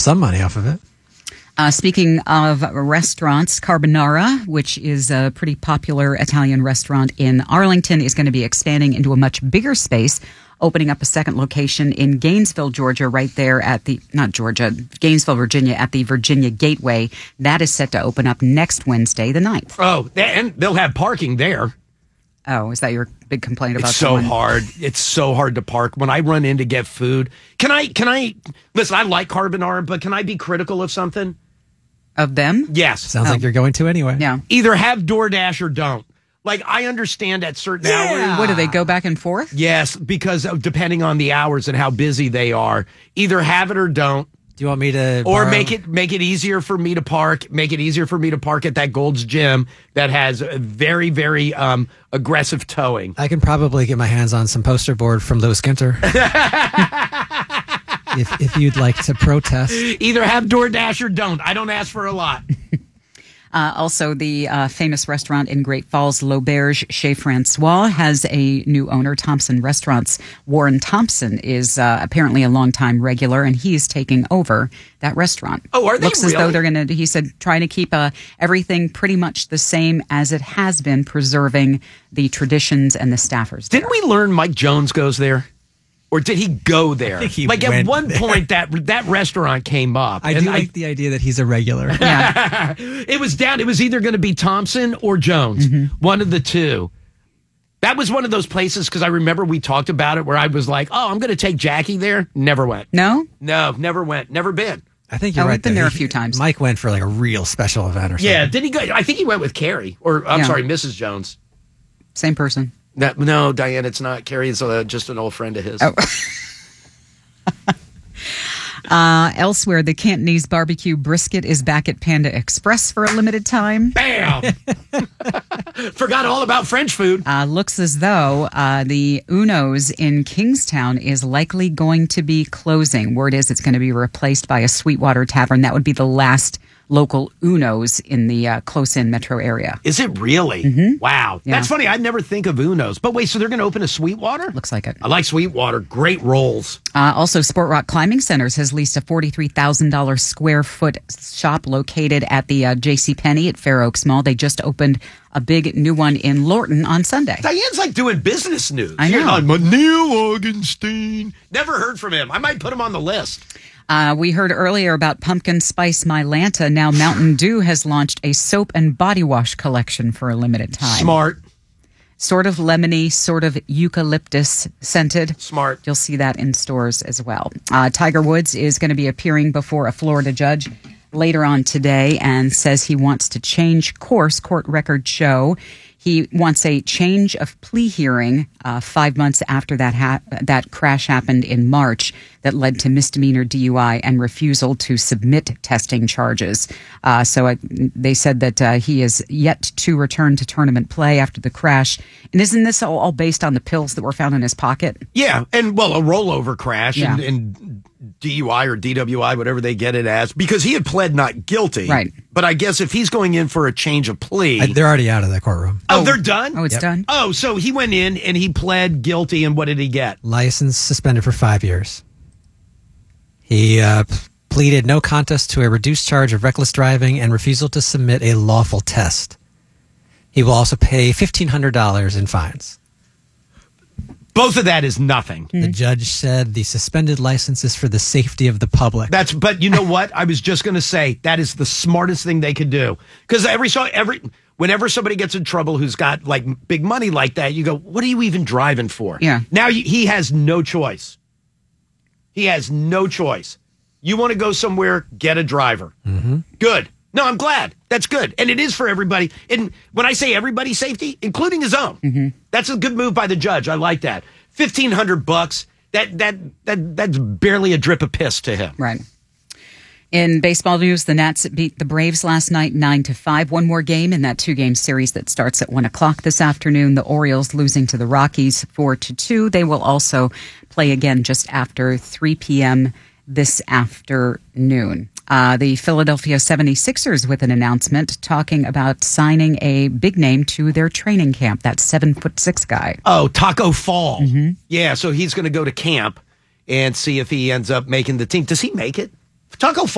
some money off of it. Speaking of restaurants, Carbonara, which is a pretty popular Italian restaurant in Arlington, is going to be expanding into a much bigger space, opening up a second location in Gainesville, Georgia, right there at Gainesville, Virginia, at the Virginia Gateway. That is set to open up next Wednesday, the 9th. Oh, and they'll have parking there. Oh, is that your big complaint about It's so hard. It's so hard to park. When I run in to get food, can I listen, I like carbonara, but can I be critical of something? Of them? Yes. Sounds like you're going to anyway. Yeah. Either have DoorDash or don't. Like, I understand at certain hours. What, do they go back and forth? Yes, because depending on the hours and how busy they are, either have it or don't. Do you want me to Or borrow? make it easier for me to park. Make it easier for me to park at that Gold's Gym that has very, very aggressive towing. I can probably get my hands on some poster board from Lewis Ginter. if you'd like to protest. Either have DoorDash or don't. I don't ask for a lot. Also, the famous restaurant in Great Falls, L'Auberge Chez Francois, has a new owner, Thompson Restaurants. Warren Thompson is apparently a longtime regular, and he is taking over that restaurant. Oh, are they Looks really? as though they're going to, he said, trying to keep everything pretty much the same as it has been, preserving the traditions and the staffers there. Didn't we learn Mike Jones goes there? Or did he go there? I think he at went one there. point that restaurant came up. I do like the idea that he's a regular. Yeah. It was either going to be Thompson or Jones. One of the two. That was one of those places, because I remember we talked about it, where I was like, oh, I'm going to take Jackie there. Never went. No? No, never went. Never been. I think you're right. We've been there a few times. Mike went for like a real special event or something. Yeah, did he go? I think he went with Carrie. Or, I'm sorry, Mrs. Jones. Same person. No, Diane, it's not. Carrie is just an old friend of his. Oh. Elsewhere, the Cantonese barbecue brisket is back at Panda Express for a limited time. Bam! Forgot all about French food. Looks as though the Uno's in Kingstown is likely going to be closing. Word is it's going to be replaced by a Sweetwater Tavern. That would be the last local Uno's in the close-in metro area. Is it really? Mm-hmm. Wow. Yeah. That's funny. I'd never think of Uno's. But wait, so they're going to open a Sweetwater? Looks like it. I like Sweetwater. Great rolls. Also, Sport Rock Climbing Centers has leased a $43,000 square foot shop located at the JCPenney at Fair Oaks Mall. They just opened a big new one in Lorton on Sunday. Diane's like doing business news. I know. I'm a Neil Augenstein. Never heard from him. I might put him on the list. We heard earlier about Pumpkin Spice Mylanta. Now Mountain Dew has launched a soap and body wash collection for a limited time. Smart. Sort of lemony, sort of eucalyptus scented. Smart. You'll see that in stores as well. Tiger Woods is going to be appearing before a Florida judge later on today and says he wants to change course. Court records show he wants a change of plea hearing 5 months after that crash happened in March that led to misdemeanor DUI and refusal to submit testing charges. They said that he is yet to return to tournament play after the crash. And isn't this all based on the pills that were found in his pocket? Yeah, and a rollover crash Yeah. and DUI or DWI, whatever they get it as, because he had pled not guilty. Right. But I guess if he's going in for a change of plea. They're already out of the courtroom. Oh, they're done? Oh, it's done? Oh, so he went in and he pled guilty, and what did he get? License suspended for 5 years. He pleaded no contest to a reduced charge of reckless driving and refusal to submit a lawful test. He will also pay $1,500 in fines. Both of that is nothing. The judge said the suspended license is for the safety of the public. But you know what? I was just going to say that is the smartest thing they could do, because whenever somebody gets in trouble who's got like big money like that, you go, "What are you even driving for?" Yeah. Now he has no choice. He has no choice. You want to go somewhere, get a driver. Mm-hmm. Good. No, I'm glad. That's good. And it is for everybody. And when I say everybody's safety, including his own, that's a good move by the judge. I like that. $1,500. That's barely a drip of piss to him. Right. In baseball news, the Nats beat the Braves last night 9-5. One more game in that 2-game series that starts at 1 o'clock this afternoon. The Orioles losing to the Rockies 4-2. They will also play again just after 3 p.m. this afternoon. The Philadelphia 76ers with an announcement talking about signing a big name to their training camp, that 7'6" guy. Oh, Taco Fall. Mm-hmm. Yeah, so he's going to go to camp and see if he ends up making the team. Does he make it? Taco Fall.